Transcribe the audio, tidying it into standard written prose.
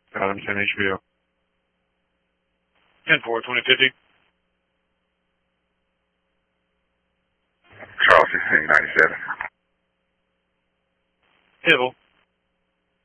Adam 10 HBO. 10-4, 2050. Charles 1697. Hibble.